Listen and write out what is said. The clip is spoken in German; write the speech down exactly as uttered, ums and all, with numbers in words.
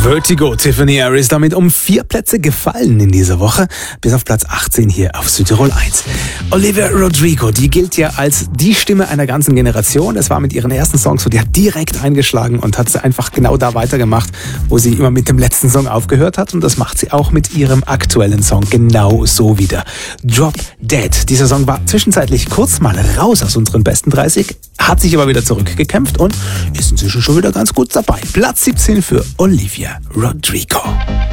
Vertigo, Tiffany Harris, damit um vier Plätze gefallen in dieser Woche, bis auf Platz achtzehn hier auf Südtirol eins. Olivia Rodrigo, die gilt ja als die Stimme einer ganzen Generation. Das war mit ihren ersten Songs so, die hat direkt eingeschlagen und hat einfach genau da weitergemacht, wo sie immer mit dem letzten Song aufgehört hat. Und das macht sie auch mit ihrem aktuellen Song genau so wieder. Drop Dead. Dieser Song war zwischenzeitlich kurz mal raus aus unseren besten dreißig, hat sich aber wieder zurückgekämpft und ist inzwischen schon wieder ganz gut dabei. Platz siebzehn für Olivia Rodrigo.